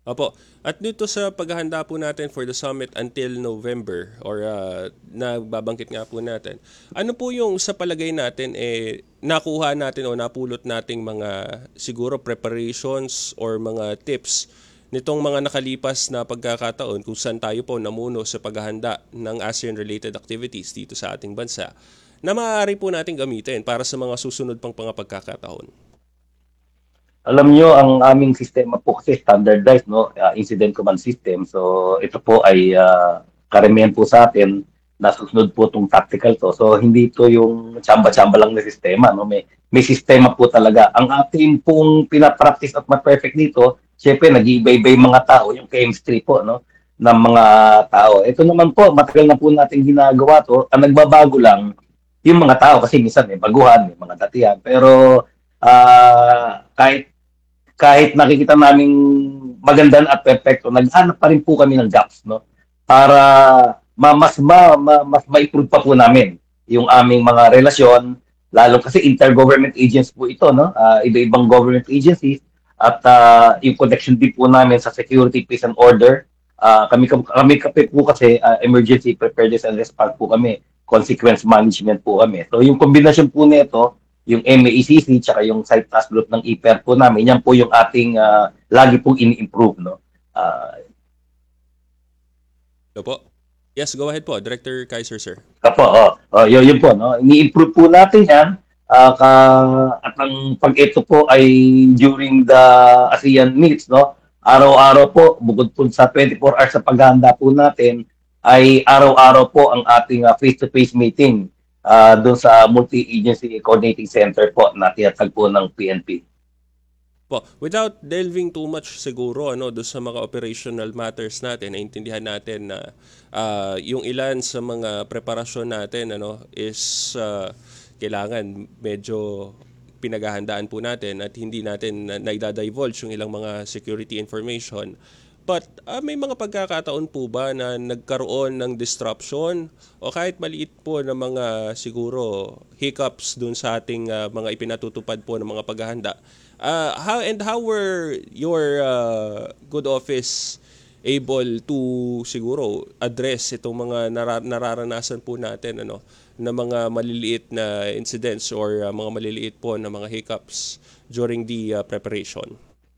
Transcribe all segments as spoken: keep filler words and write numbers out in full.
Opo. At dito sa paghahanda po natin for the summit until November or uh, nagbabangkit nga po natin, ano po yung sa palagay natin eh nakuha natin o napulot nating mga siguro preparations or mga tips nitong mga nakalipas na pagkakataon kung saan tayo po namuno sa paghahanda ng ASEAN-related activities dito sa ating bansa na maaari po nating gamitin para sa mga susunod pang mga pagkakataon. Alam nyo, ang aming sistema po kasi standardized, no? Uh, incident command system. So, ito po ay uh, karamihan po sa atin, nasusunod po itong tactical to. So, hindi to yung tsamba-tsamba lang na sistema, no? May, may sistema po talaga. Ang ating pong pinapractice at ma-perfect dito, syempre, nag-iiba-iba yung mga tao, yung chemistry po, no? Ng mga tao. Ito naman po, matagal na po natin ginagawa to. Ang nagbabago lang, yung mga tao, kasi minsan may baguhan, may mga datihan. Pero, ah kahit kahit nakikita naming maganda at perfecto, naghanap pa rin po kami ng gaps, no? Para ma, mas ma, ma, mas ma-improve pa po namin yung aming mga relasyon, lalo kasi intergovernment agencies po ito, no? Uh, iba-ibang government agencies at uh, yung connection din po namin sa security, peace and order. Uh, kami kami kami po kasi uh, emergency preparedness and response po kami, consequence management po kami. So yung kombinasyon po nito, yung M A E C C tsaka yung site task group ng I P E R po namin, yan po yung ating uh, lagi pong ini-improve, no? Uh, Opo po. Yes, go ahead po, Director Kaiser, sir. Kapo, oh, oh, yun, yun po, no? Ini-improve po natin yan. Uh, ka, at ang pag ito po ay during the ASEAN meets, no? Araw-araw po, bukod po sa twenty-four hours sa paghahanda po natin, ay araw-araw po ang ating uh, face-to-face meeting uh, doon sa Multi-Agency Coordinating Center po na tinatag po ng P N P. Po, without delving too much siguro ano do sa mga operational matters natin, naintindihan natin na ah, yung ilan sa mga preparasyon natin ano is ah, kailangan medyo pinaghahandaan po natin at hindi natin na, naidadivulge yung ilang mga security information. But ah, may mga pagkakataon po ba na nagkaroon ng disruption o kahit maliit po na mga siguro hiccups dun sa ating ah, mga ipinatutupad po ng mga paghahanda? Uh, how and how were your uh, good office able to siguro address itong mga nara- nararanasan po natin ano na mga maliliit na incidents or uh, mga maliliit po na mga hiccups during the uh, preparation?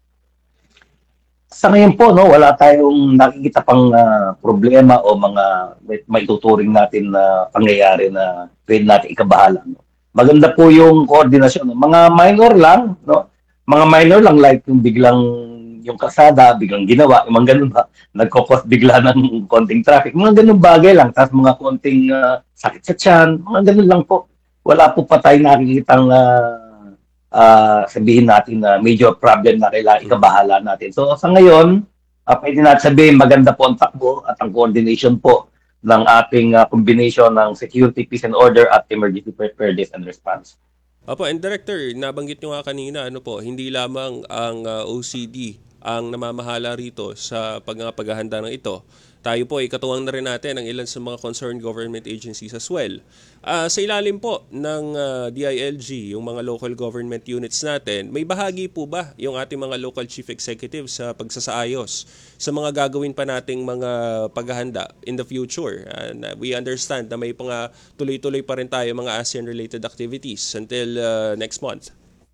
Sa ngayon po, no, wala tayong nakikita pang ah, problema o mga may, may tuturing natin na pangyayari na pwede natin ikabahala. No? Maganda po yung koordinasyon. No? Mga minor lang, no? Mga minor lang like yung biglang yung kasada, biglang ginawa, yung mga ganun ba, nagkokos bigla ng konting traffic, mga ganun bagay lang, tapos mga konting ah, sakit sa tiyan, mga ganun lang po. Wala po pa tayo nakikitang uh, uh, sabihin natin na major problem na kailangan Mhm. ikabahala natin. So sa ngayon, uh, pwede natin sabihin maganda po ang takbo at ang coordination po ng ating uh, combination ng security, peace and order at emergency preparedness and response. Opo, and Director, nabanggit nyo nga kanina, ano po, hindi lamang ang uh, O C D ang namamahala rito sa pag paghahanda ng ito. Tayo po ay katuwang na rin natin ang ilan sa mga concerned government agencies as well. Ah, sa ilalim po ng ah, D I L G, yung mga local government units natin, may bahagi po ba yung ating mga local chief executives sa pagsasaayos sa mga gagawin pa nating mga paghahanda in the future? And uh, we understand na may mga tuloy-tuloy pa rin tayo mga ASEAN-related activities until uh, next month.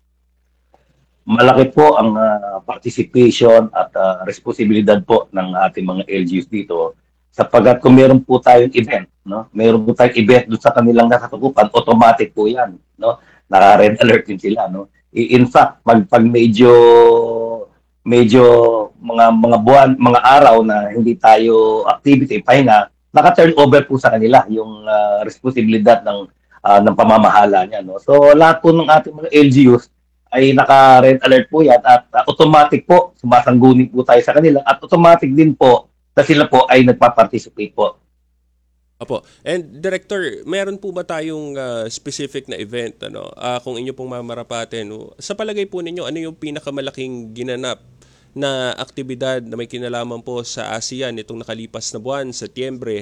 Malaki po ang ah, participation at ah, responsibilidad po ng ating mga L G Us dito sapagkat kung meron po tayong event, no? Meron po tayong event doon sa kanilang nakatukupan, automatic po 'yan, no? Naka-red alert din sila, no? I- In fact, pag pag medyo medyo mga mga buwan, mga araw na hindi tayo activity, pahinga, naka-turn over po sa kanila yung ah, responsibilidad ng ah, ng pamamahala niya, no? So lahat po ng ating mga L G Us ay naka-red alert po yan at uh, automatic po sumasangguni po tayo sa kanila at automatic din po na sila po ay nagpa-participate po. Opo. And Director, meron po ba tayong ah, specific na event ano? Ah, kung inyo pong mamarapatin, no? Sa palagay po ninyo, ano yung pinakamalaking ginanap na aktibidad na may kinalaman po sa ASEAN itong nakalipas na buwan, Setyembre,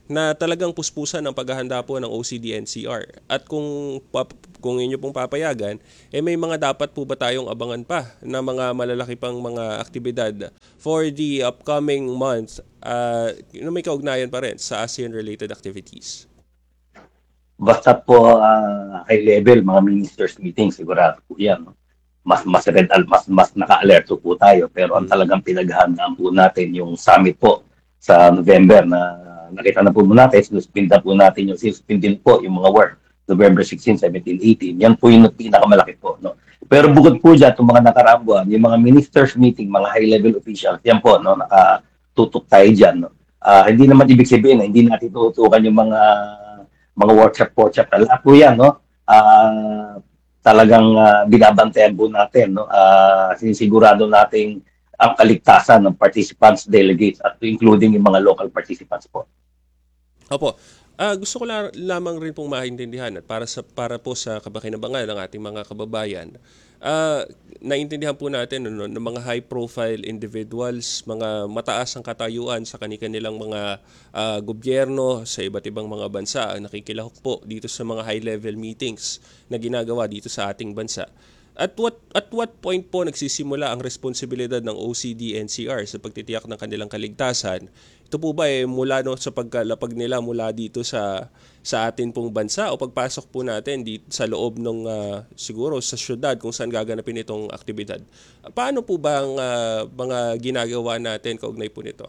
na talagang puspusan ang paghahanda po ng O C D N C R. At kung pap- kung inyo pong papayagan, eh may mga dapat po ba tayong abangan pa na mga malalaki pang mga aktibidad for the upcoming month uh, na may kaugnayan pa rin sa ASEAN-related activities? Basta po ah, high level, mga ministers meeting, sigurado po yan. No? Mas mas red al mas mas naka-alerto po tayo, pero ang Mm. talagang pinaghahandaan po natin yung summit po sa November na nakita na po natin, sinuspinda po natin yung sinuspindin po yung mga work November sixteen, seventeen, eighteen. Yan po yung pinakamalaki po. No? Pero bukod po dyan, itong mga nakaraang buwan, yung mga ministers meeting, mga high-level officials, yan po, no, nakatutok tayo dyan. No? Ah, hindi naman ibig sabihin na hindi natin tututukan yung mga mga workshop workshop lahat po yan, no? Ah, talagang ah, binabantayan po natin, no? Ah, sinisigurado nating ang kaligtasan ng participants, delegates, at including yung mga local participants po. Opo. Ah, gusto ko la- lamang rin pong maintindihan at para sa para po sa kabakinabangan ng ating mga kababayan. Ah, naintindihan po natin ano, ng mga high profile individuals, mga mataas ang katayuan sa kanilang mga ah, gobyerno sa iba't ibang mga bansa ang nakikilahok po dito sa mga high level meetings na ginagawa dito sa ating bansa. At what at what point po nagsisimula ang responsibilidad ng O C D N C R sa pagtitiyak ng kanilang kaligtasan? Ito po ba eh mula no sa pagkalapag nila mula dito sa sa atin pong bansa o pagpasok po natin dito sa loob ng ah, siguro sa syudad kung saan gaganapin itong aktibidad? Paano po ba ang ah, mga ginagawa natin kaugnay po nito?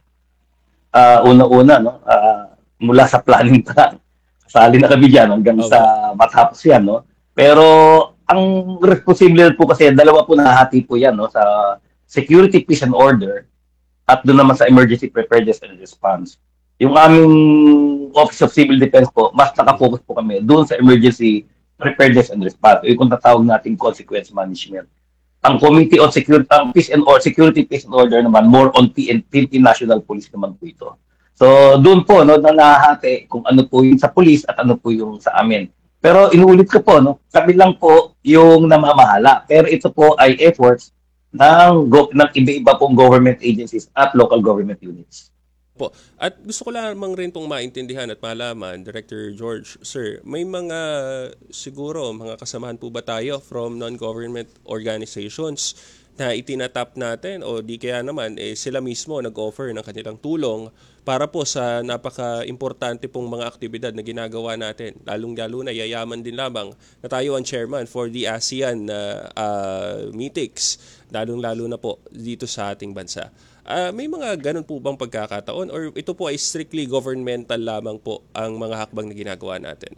Ah, una-una, no? Ah, mula sa planning pa, kasali na kami dyan hanggang Opo. sa matapos yan, no? Pero ang responsibilidad po kasi, dalawa po nahati po yan, no? Sa security, peace, and order, at doon naman sa emergency preparedness and response. Yung aming Office of Civil Defense po, mas Mhm. nakapokus po kami doon sa emergency preparedness and response. Yung kung tatawag natin consequence management. Ang Committee on Security, ang Peace and or Security, Peace and Order naman, more on P N P, Philippine National Police naman po ito. So, doon po, no, na nahahati kung ano po yung sa police at ano po yung sa amin. Pero inuulit ko po, no, kami lang po yung namamahala. Pero ito po ay efforts ng, go, ng iba-iba pong government agencies at local government units. Po. At gusto ko lamang rin pong maintindihan at malaman, Director George, sir, may mga siguro mga kasamahan po ba tayo from non-government organizations na itinatap natin o di kaya naman eh, sila mismo nag-offer ng kanilang tulong para po sa napaka-importante pong mga aktibidad na ginagawa natin. Lalong-lalo na yayaman din lamang na tayo ang chairman for the ASEAN uh, uh, meetings, lalong-lalo na po dito sa ating bansa. Ah, may mga ganun po bang pagkakataon or ito po ay strictly governmental lamang po ang mga hakbang na ginagawa natin?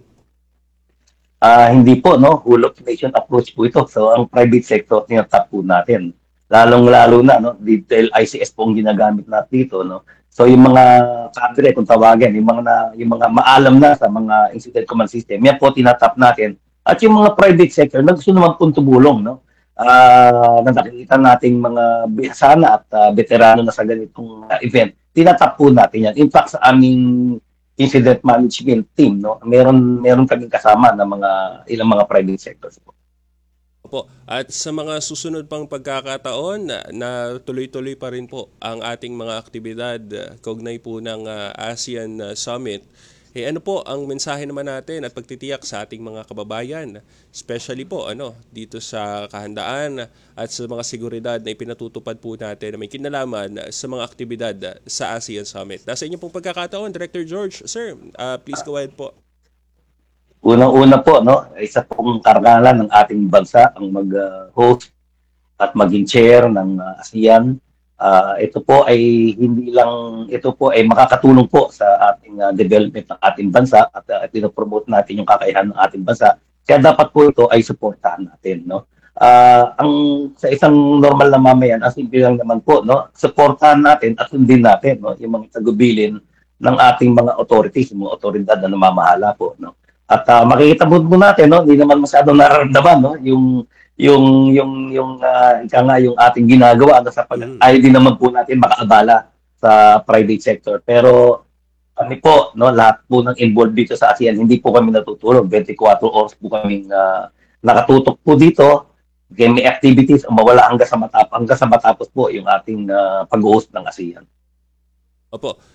Ah, hindi po, no? Whole of nation approach po ito. So, ang private sector, tinatap po natin. Lalong-lalo na, no? Detail I C S po ang ginagamit natin dito, no? So, yung mga cadre, kung tawagin, yung mga, na, yung mga maalam na sa mga incident command system, yan po tinatap natin. At yung mga private sector, na gusto naman pong tumulong, no? Ah, na nakikita nating mga bihasana at ah, veterano na sa ganitong ah, event, tinatap po natin yan. In fact, sa aming incident management team, no? Meron meron kaming kasama na mga ilang mga private sectors po. Opo. At sa mga susunod pang pagkakataon na, na tuloy-tuloy pa rin po ang ating mga aktibidad uh, kaugnay po ng uh, ASEAN uh, Summit, eh ano po ang mensahe naman natin at pagtitiyak sa ating mga kababayan, especially po ano dito sa kahandaan at sa mga seguridad na ipinatutupad po natin na may kinalaman sa mga aktibidad sa ASEAN Summit. Nasa inyo pong pagkakataon, Director George, sir, uh, please go ahead po. Unang-una po, no, isa pong karangalan ng ating bansa ang mag-host at maging chair ng uh, ASEAN. Uh, ito po ay hindi lang, ito po ay makakatulong po sa ating uh, development ng ating bansa at uh, pinopromote natin yung kakayahan ng ating bansa. Kaya dapat po ito ay suportahan natin, no. Uh, ang sa isang normal na mamayan, ang simple lang naman po, no, suportahan natin at sundin natin, no, yung mga tagubilin ng ating mga authorities, yung mga otoridad na namamahala po, no. At uh, makikita mo po natin, no, hindi naman masyadong nararamdaman, no, yung yung yung yung uh, ika nga yung ating ginagawa ano, sa pag Mm. ay din naman po natin makaabala sa private sector. Pero kami po, no, lahat po ng involved dito sa ASEAN, hindi po kami natutulog. twenty-four oras po kaming uh, nakatutok po dito. Kaya may activities ang mawala hanggang sa matapos, hanggang sa matapos po yung ating uh, pag-host ng ASEAN. Opo.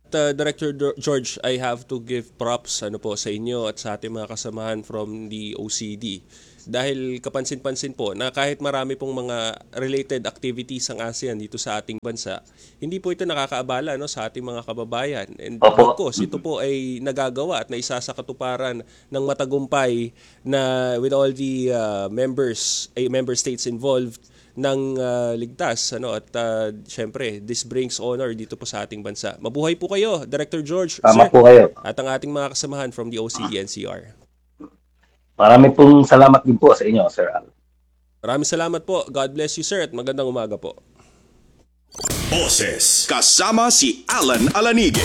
Uh, Director George, I have to give props ano po sa inyo at sa ating mga kasamahan from the O C D. Dahil kapansin-pansin po na kahit marami pong mga related activities ang ASEAN dito sa ating bansa, hindi po ito nakakaabala no, sa ating mga kababayan. And Opo. of course, ito po ay nagagawa at naisa sa katuparan ng matagumpay na with all the uh, members, eh, member states involved ng uh, ligtas ano at uh, syempre this brings honor dito po sa ating bansa. Mabuhay po kayo, Director George, Tama sir, po kayo. at ang ating mga kasamahan from the O C D N C R. Marami pong salamat din po sa inyo, Sir Al. Maraming salamat po. God bless you, sir, at magandang umaga po. Boses kasama si Alan Alanige.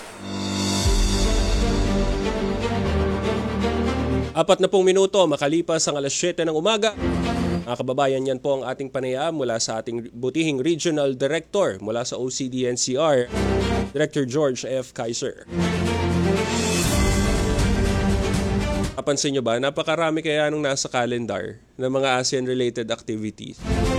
Apat na pong minuto makalipas ang alas siyete ng umaga. Mga kababayan, yan po ang ating panayam mula sa ating butihing Regional Director mula sa O C D N C R, Director George F. Kaiser. Kapansin nyo ba, napakarami kaya nung nasa calendar ng mga ASEAN-related activities.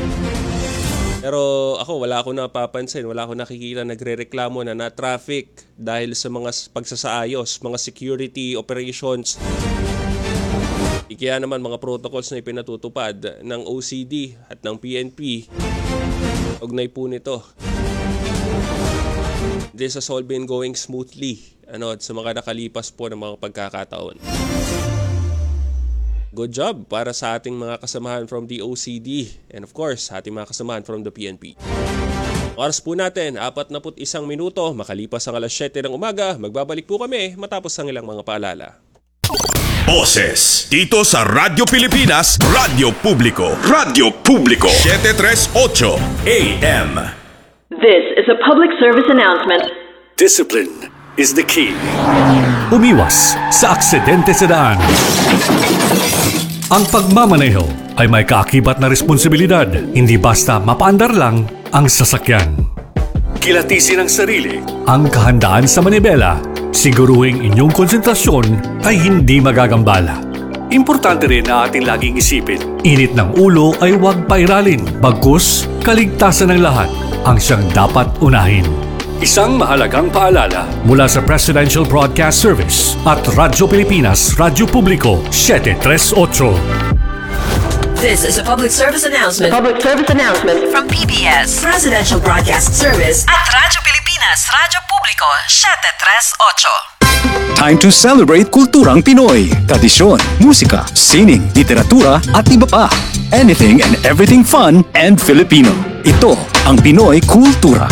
Pero ako, wala akong napapansin, wala akong nakikita nagre-reklamo na na-traffic dahil sa mga pagsasaayos, mga security operations. Kaya naman mga protocols na ipinatutupad ng O C D at ng P N P, ugnay po nito. This has all been going smoothly ano, sa mga nakalipas po ng mga pagkakataon. Good job para sa ating mga kasamahan from the O C D and of course, ating mga kasamahan from the P N P. Oras po natin, apat na put isang minuto, makalipas ang alas siyete ng umaga, magbabalik po kami matapos ang ilang mga paalala. Boses dito sa Radyo Pilipinas, Radyo Publiko, Radyo Publiko, seven thirty-eight A M. This is a public service announcement. Discipline is the key. Umiwas sa aksidente sa daan. Ang pagmamaneho ay may kaakibat na responsibilidad, hindi basta mapaandar lang ang sasakyan. Kilatisin ang sarili, ang kahandaan sa manibela, siguruhing inyong konsentrasyon ay hindi magagambala. Importante rin na ating laging isipin, init ng ulo ay huwag pairalin, bagkus kaligtasan ng lahat ang siyang dapat unahin. Isang mahalagang paalala mula sa Presidential Broadcast Service at Radyo Pilipinas, Radyo Publiko, seven thirty-eight. This is a public service announcement. Public service announcement. From P B S, Presidential Broadcast Service at Radyo Pilipinas, Radyo Publiko, seven thirty-eight. Time to celebrate kulturang Pinoy, tradisyon, musika, sining, literatura at iba pa. Anything and everything fun and Filipino. Ito ang Pinoy Kultura.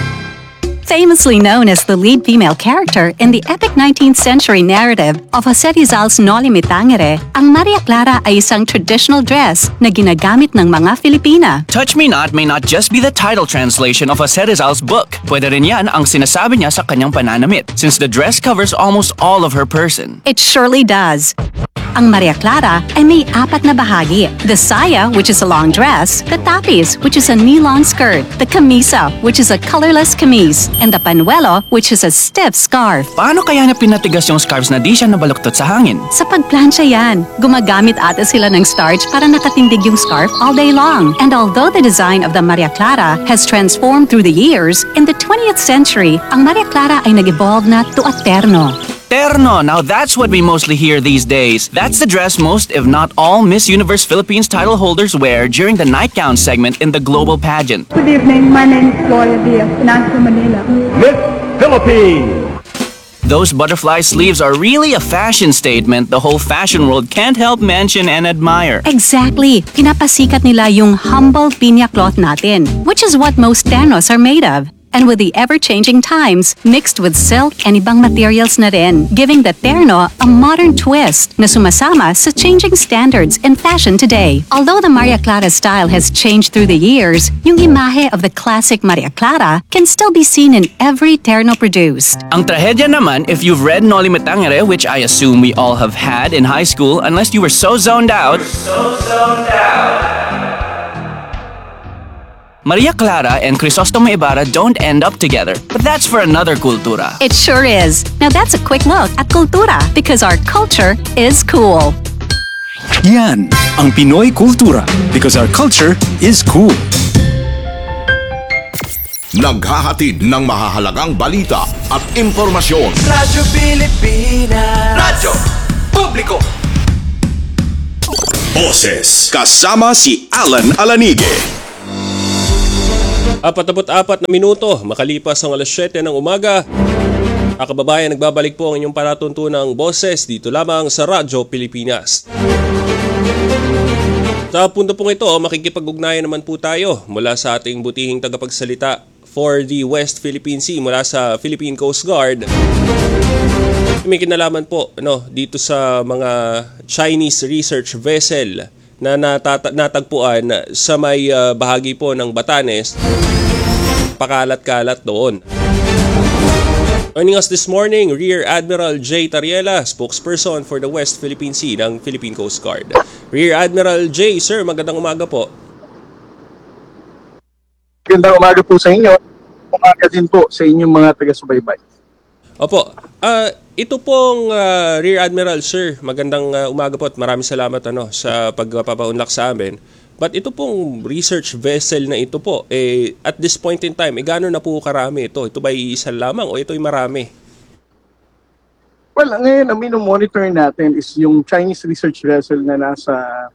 Famously known as the lead female character in the epic nineteenth century narrative of Jose Rizal's Noli Me Tangere, ang Maria Clara ay isang traditional dress na ginagamit ng mga Filipina. Touch Me Not may not just be the title translation of Jose Rizal's book. Pwede rin yan ang sinasabi niya sa kanyang pananamit, since the dress covers almost all of her person. It surely does. Ang Maria Clara ay may apat na bahagi. The saya, which is a long dress, the tapis, which is a knee-long skirt, the camisa, which is a colorless camise, and the panuelo, which is a stiff scarf. Paano kaya na pinatigas yung scarves na di siya nabaluktot sa hangin? Sa pagplansya yan, gumagamit ata sila ng starch para nakatindig yung scarf all day long. And although the design of the Maria Clara has transformed through the years, in the twentieth century, ang Maria Clara ay nag-evolve na to a terno. Terno, now that's what we mostly hear these days. That's the dress most, if not all, Miss Universe Philippines title holders wear during the nightgown segment in the global pageant. Good evening, my name is Gloria Diaz, Financial Manila. Miss Philippines. Those butterfly sleeves are really a fashion statement the whole fashion world can't help mention and admire. Exactly. Pinapasikat nila yung humble pinya cloth natin, which is what most ternos are made of. And with the ever-changing times, mixed with silk and ibang materials na rin, giving the terno a modern twist na sumasama sa changing standards in fashion today. Although the Maria Clara style has changed through the years, yung imahe of the classic Maria Clara can still be seen in every terno produced. Ang trahedya naman, if you've read Noli Me Tangere, which I assume we all have had in high school, unless you were so zoned out, so zoned out. Maria Clara and Crisostomo Ibarra don't end up together, but that's for another kultura. It sure is. Now that's a quick look at kultura because our culture is cool. Yan ang Pinoy Kultura because our culture is cool. naghahatid ng mahahalagang balita at impormasyon. Radyo Pilipinas. Radyo Publiko. Boses kasama si Alan Alanige. Apat-apat na minuto, makalipas ang alas siyete ng umaga. Mga kababayan, nagbabalik po ang inyong palatuntunang Boses dito lamang sa Radyo Pilipinas. Sa punto pong ito, makikipag-ugnayan naman po tayo mula sa ating butihing tagapagsalita for the West Philippine Sea mula sa Philippine Coast Guard. May kinalaman po no, dito sa mga Chinese research vessel na natata- natagpuan sa may uh, bahagi po ng Batanes, pakalat-kalat doon. Joining us this morning, Rear Admiral J. Tariela, spokesperson for the West Philippine Sea ng Philippine Coast Guard. Rear Admiral J, sir, magandang umaga po. Magandang umaga po sa inyo. Umaga din po sa inyong mga taga-subaybay. Opo. Uh, ito pong uh, Rear Admiral, sir, magandang uh, umaga po at maraming salamat ano, sa pagpapaunlak sa amin. But ito pong research vessel na ito po, eh, at this point in time, eh, gano'n na po karami ito? Ito ba isa lamang o ito'y marami? Well, ngayon, ang minomonitor natin is yung Chinese research vessel na nasa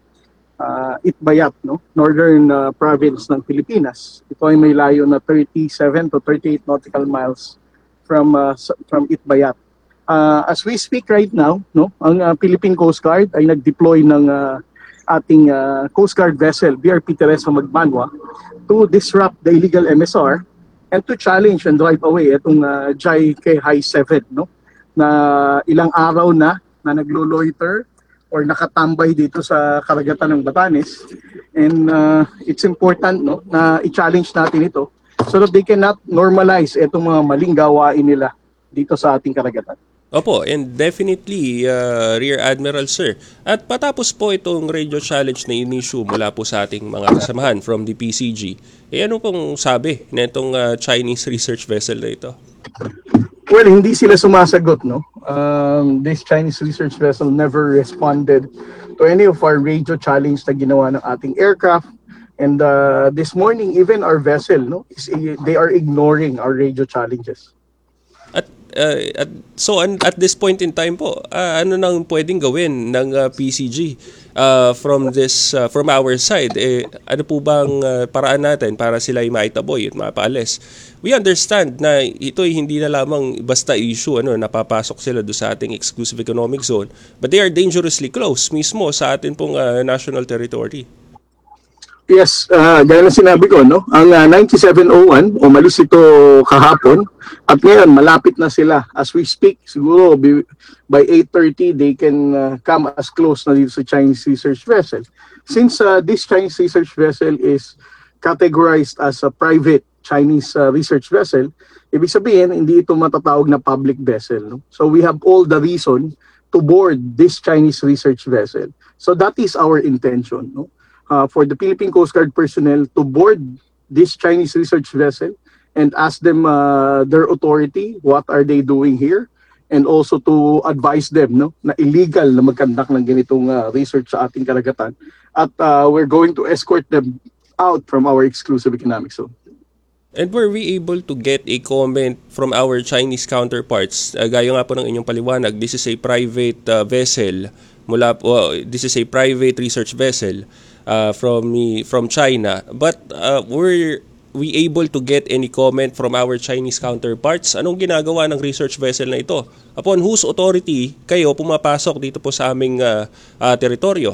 uh, Itbayat, no? Northern uh, province ng Pilipinas. Ito ay may layo na thirty-seven to thirty-eight nautical miles from uh, from Itbayat. Uh, as we speak right now, no, ang uh, Philippine Coast Guard ay nag-deploy ng uh, ating uh, Coast Guard vessel, B R P Teresa Magbanwa, to disrupt the illegal M S R and to challenge and drive away itong uh, J K High seven, no, na ilang araw na na naglo-loiter or nakatambay dito sa karagatan ng Batanes. And uh, it's important, no, na i-challenge natin ito so that they cannot normalize itong mga maling gawain nila dito sa ating karagatan. Opo, and definitely, uh, Rear Admiral, sir. At patapos po itong radio challenge na in-issue mula po sa ating mga kasamahan from the P C G, eh ano pong sabi na itong uh, Chinese research vessel na ito? Well, hindi sila sumasagot, no? Um, this Chinese research vessel never responded to any of our radio challenge na ginawa ng ating aircraft. And uh, this morning, even our vessel, no, is, they are ignoring our radio challenges. At, uh, at so an, at this point in time po, uh, ano nang pwedeng gawin ng uh, P C G uh, from this uh, from our side? Eh, ano po bang uh, paraan natin para sila ay maitaboy at mapaalis? We understand na ito ay hindi na lamang basta issue, ano, napapasok sila do sa ating exclusive economic zone, but they are dangerously close mismo sa atin pong uh, national territory. Yes, uh, gaya na sinabi ko, no? Ang uh, ninety-seven oh one, umalis ito kahapon at ngayon malapit na sila. As we speak, siguro by eight thirty they can uh, come as close na dito sa Chinese research vessel. Since uh, this Chinese research vessel is categorized as a private Chinese uh, research vessel, ibig sabihin hindi ito matatawag na public vessel, no? So we have all the reason to board this Chinese research vessel. So that is our intention, no? Uh, for the Philippine Coast Guard personnel to board this Chinese research vessel and ask them uh, their authority, what are they doing here, and also to advise them, no, na illegal na magkandak ng ganitong uh, research sa ating karagatan. At uh, we're going to escort them out from our exclusive economic zone. And were we able to get a comment from our Chinese counterparts? Uh, gaya nga po ng inyong paliwanag, this is a private uh, vessel, mula po, uh, this is a private research vessel uh, from from China. But uh, were we able to get any comment from our Chinese counterparts? Anong ginagawa ng research vessel na ito? Upon whose authority kayo pumapasok dito po sa aming uh, uh, teritoryo?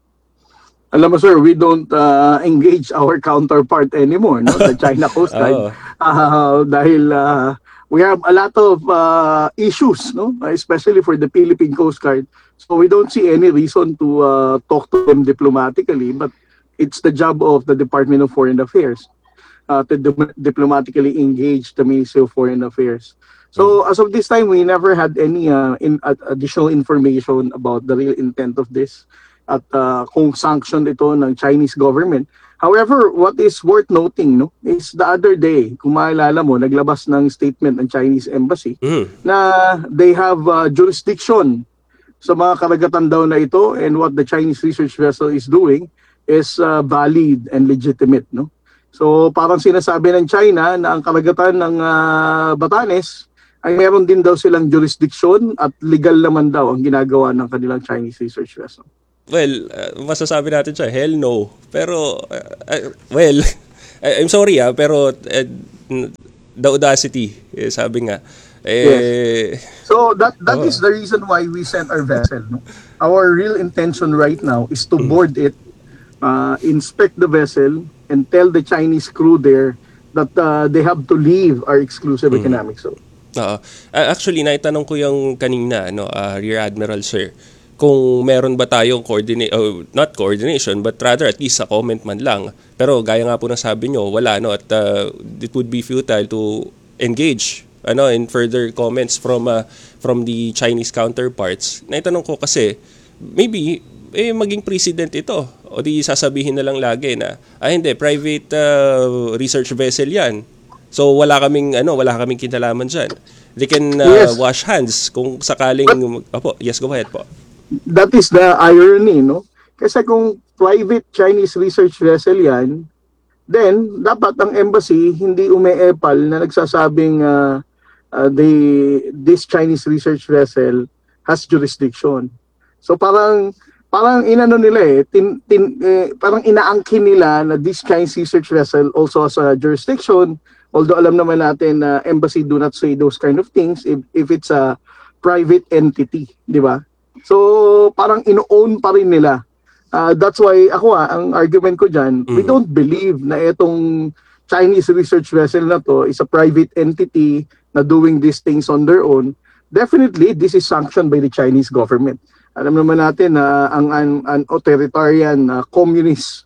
Alam mo, sir, we don't uh, engage our counterpart anymore, no? The China Coast Guard. oh. uh, dahil uh, we have a lot of uh, issues, no? Especially for the Philippine Coast Guard. So we don't see any reason to uh, talk to them diplomatically, but it's the job of the Department of Foreign Affairs uh, to di- diplomatically engage the Ministry of Foreign Affairs. So as of this time, we never had any uh, in, uh, additional information about the real intent of this at uh, kung sanctioned ito ng Chinese government. However, what is worth noting, no, is the other day, kung maalala mo, naglabas ng statement ng Chinese Embassy mm. na they have uh, jurisdiction sa mga karagatan daw na ito, and what the Chinese research vessel is doing is uh, valid and legitimate, no? So parang sinasabi ng China na ang karagatan ng uh, Batanes ay meron din daw silang jurisdiction at legal naman daw ang ginagawa ng kanilang Chinese research vessel. Well, uh, masasabi natin siya, hell no. Pero, uh, uh, well, I'm sorry ah, pero uh, the audacity, eh, sabi nga. Eh, yes. So that that oh. is the reason why we sent our vessel. No? Our real intention right now is to board it, uh, inspect the vessel, and tell the Chinese crew there that uh, they have to leave our exclusive mm. economic zone. Uh, actually, naitanong ko yung kanina, no, uh, Rear Admiral Sir, kung meron ba tayong coordinate, uh, not coordination, but rather at least a comment man lang. Pero gaya nga po ng sabi nyo, wala, no, at uh, it would be futile to engage ano, in further comments from uh, from the Chinese counterparts. Naitanong ko kasi, maybe, eh, maging precedent ito. O di sasabihin na lang lagi na, ah hindi, private uh, research vessel yan. So wala kaming ano, wala kaming kinalaman diyan. They can uh, yes. wash hands kung sakaling But, Opo, yes, go ahead po. That is the irony, no? Kasi kung private Chinese research vessel 'yan, then dapat ang embassy hindi umeepal na nagsasabing uh, uh, they this Chinese research vessel has jurisdiction. So parang parang inano nila eh, tin, tin, eh parang inaangkin nila na this Chinese research vessel also has a jurisdiction. Although alam naman natin na uh, embassy do not say those kind of things if, if it's a private entity, di ba? So parang ino-own pa rin nila. Uh, that's why ako ah, ang argument ko dyan, mm-hmm. we don't believe na itong Chinese research vessel na to is a private entity na doing these things on their own. Definitely, this is sanctioned by the Chinese government. Alam naman natin na uh, ang an, an authoritarian uh, communist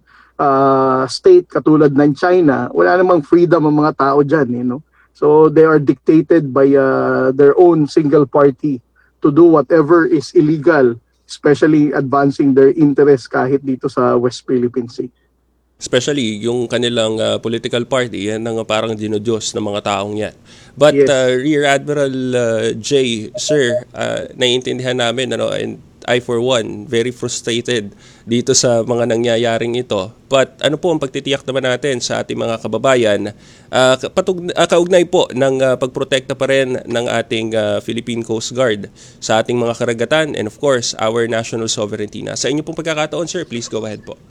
Uh, state katulad ng China, wala namang freedom ang mga tao dyan, you know? So they are dictated by uh, their own single party to do whatever is illegal, especially advancing their interests kahit dito sa West Philippine Sea. Especially yung kanilang uh, political party, yan ang parang dinodiyos ng mga taong yan. But yes. uh, Rear Admiral uh, J, sir, uh, naiintindihan namin, ano, and I for one, very frustrated dito sa mga nangyayaring ito. But ano po ang pagtitiyak naman natin sa ating mga kababayan, uh, patug, uh, kaugnay po ng uh, pagprotekta pa rin ng ating uh, Philippine Coast Guard sa ating mga karagatan and of course, our national sovereignty. Na. Sa inyo pong pagkakataon, sir, please go ahead po.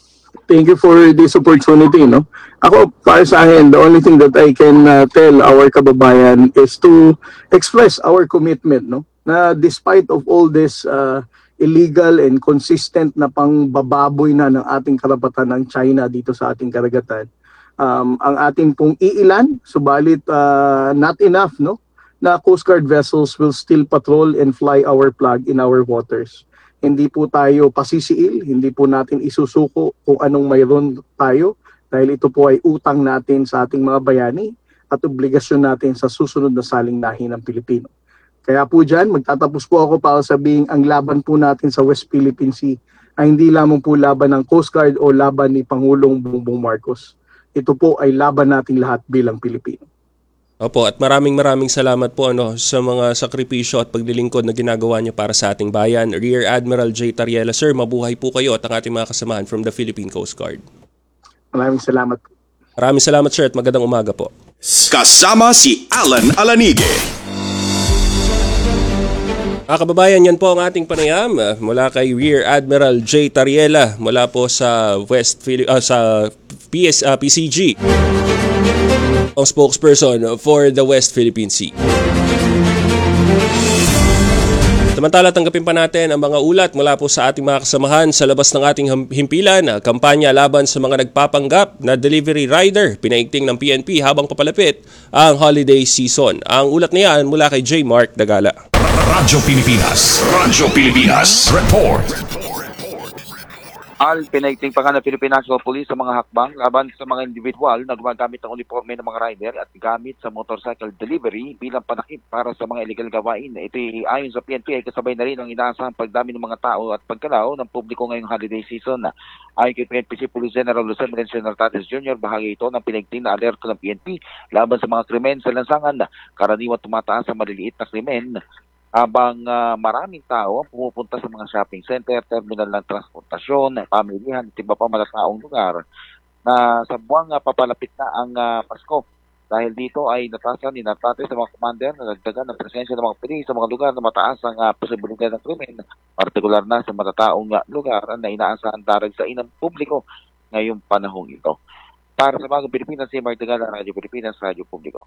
Thank you for this opportunity. No? Ako, para sa akin, the only thing that I can uh, tell our kababayan is to express our commitment, no? Na despite of all this uh, illegal and consistent na pangbababoy na ng ating karapatan ng China dito sa ating karagatan, um, ang ating pong iilan, subalit uh, not enough, no? Na Coast Guard vessels will still patrol and fly our flag in our waters. Hindi po tayo pasisiil, hindi po natin isusuko kung anong mayroon tayo dahil ito po ay utang natin sa ating mga bayani at obligasyon natin sa susunod na saling lahi ng Pilipino. Kaya po dyan, magtatapos po ako para sabihin ang laban po natin sa West Philippine Sea ay hindi lamang po laban ng Coast Guard o laban ni Pangulong Bongbong Marcos. Ito po ay laban nating lahat bilang Pilipino. Opo, at maraming maraming salamat po ano, sa mga sakripisyo at paglilingkod na ginagawa niyo para sa ating bayan. Rear Admiral J. Tariela, sir, mabuhay po kayo at ang ating mga kasamahan from the Philippine Coast Guard. Maraming salamat. Maraming salamat, sir, at magandang umaga po. Kasama si Alan Alanige. Mga kababayan, yan po ang ating panayam uh, mula kay Rear Admiral J. Tariela mula po sa West Philip uh, sa P S, uh, P C G, ang spokesperson for the West Philippine Sea. Samantala, tanggapin pa natin ang mga ulat mula po sa ating mga kasamahan sa labas ng ating himpilan, kampanya laban sa mga nagpapanggap na delivery rider, pinaigting ng P N P habang papalapit ang holiday season. Ang ulat niyan mula kay J. Mark Dagala. Radyo Pilipinas. Radyo Pilipinas. Report. Al, pinaigting pa nga ng Philippine National Police sa mga hakbang laban sa mga individual na gumagamit ng uniforme ng mga rider at gamit sa motorcycle delivery bilang panakip para sa mga illegal gawain. Ito ayon sa P N P ay kasabay na rin ang inaasahang pagdami ng mga tao at pagkalaw ng publiko ngayong holiday season. Ayon kay P N P C Police General Jose Meneses Nartates Junior, bahagi ito ng pinaigting na alerto ng P N P laban sa mga krimen sa lansangan. Karaniwan tumataas sa maliliit na krimen habang uh, maraming tao ang pumupunta sa mga shopping center, terminal ng transportasyon, pamilihan at iba pa malataong lugar na sa buwang uh, papalapit na ang uh, Pasko. Dahil dito ay natasan ni natate sa mga commander na nagdagan ng presensya ng mga pulis sa mga lugar na mataas ang uh, posibilidad ng krimen, partikular na sa matataong uh, lugar na inaasahan darag sa inang publiko ngayong panahong ito. Para sa Bagong Pilipinas, si Mark Dagala, Radyo Pilipinas, Radyo Publiko.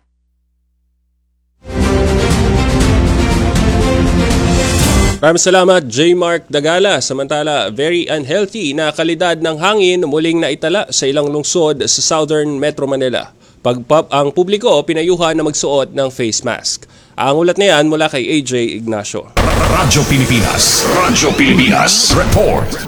Maraming salamat, J. Mark Dagala. Samantala, very unhealthy na kalidad ng hangin muling naitala sa ilang lungsod sa Southern Metro Manila. Pagpap ang publiko pinayuhan na magsuot ng face mask. Ang ulat na yan mula kay A J Ignacio. Radyo Pilipinas. Radyo Pilipinas. Report.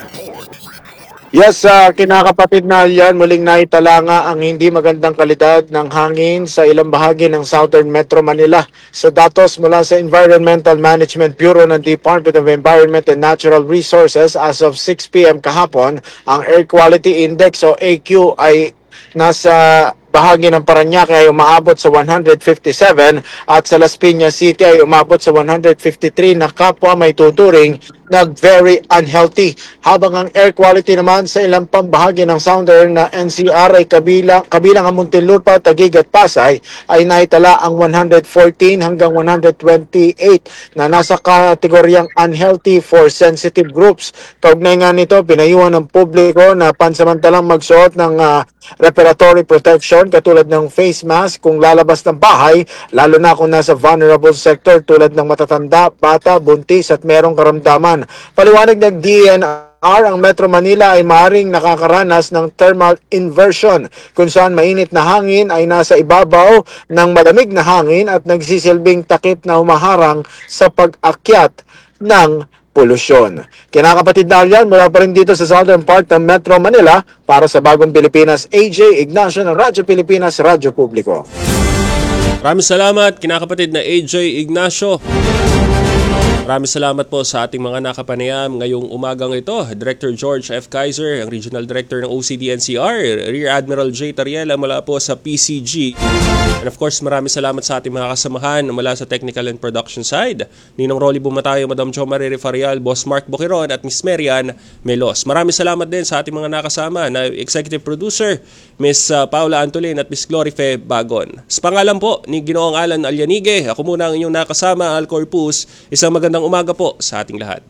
Yes, uh, kinakapatid na yan, muling naitala nga ang hindi magandang kalidad ng hangin sa ilang bahagi ng Southern Metro Manila. Sa datos mula sa Environmental Management Bureau ng Department of Environment and Natural Resources, as of six p.m. kahapon, ang Air Quality Index o A Q ay nasa bahagi ng Parañaque ay umaabot sa one hundred fifty-seven at sa Las Piñas City ay umabot sa one hundred fifty-three na kapwa may tuturing na very unhealthy. Habang ang air quality naman sa ilang pambahagi ng Southern na N C R ay kabilang, kabilang ang Muntinlupa, Taguig at Pasay ay naitala ang one hundred fourteen hanggang one hundred twenty-eight na nasa kategoryang unhealthy for sensitive groups. Kaugnay nga nito, pinayuhan ng publiko na pansamantalang magsuot ng uh, respiratory protection katulad ng face mask kung lalabas ng bahay, lalo na kung nasa vulnerable sector tulad ng matatanda, bata, buntis at merong karamdaman. Paliwanag ng D N R, ang Metro Manila ay maaaring nakakaranas ng thermal inversion kung saan mainit na hangin ay nasa ibabaw ng malamig na hangin at nagsisilbing takip na humaharang sa pag-akyat ng polusyon. Kinakapatid na yan mula pa rin dito sa southern part ng Metro Manila. Para sa Bagong Pilipinas, A J Ignacio ng Radyo Pilipinas, Radyo Publiko. Maraming salamat, kinakapatid na A J Ignacio. Maraming salamat po sa ating mga nakapanayam ngayong umagang ito. Director George F. Kaiser, ang Regional Director ng O C D N C R, Rear Admiral J. Tariela mula po sa P C G. And of course, maraming salamat sa ating mga kasamahan mula sa technical and production side. Ninong Rolly Bumatayo, Madam Jo Marie Farial, Boss Mark Boquiron at Miss Marian Melos. Maraming salamat din sa ating mga nakasama na Executive Producer, Miss Paula Antolin at Miss Glorife Bagon. Sa pangalan po ni Ginoong Alan Alyanige, ako muna ang inyong nakasama, Al Corpus. Isang magandang umaga po sa ating lahat.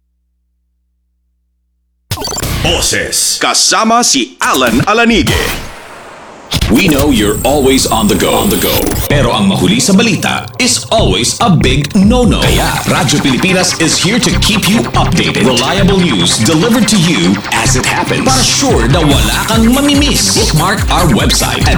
Boses kasama si Alan Alanige. We know you're always on the go. On the go. Pero ang mahuli sa balita is always a big no-no. Kaya Radyo Pilipinas is here to keep you updated. Reliable news delivered to you as it happens. Para sure na wala kang mamimiss. Bookmark our website at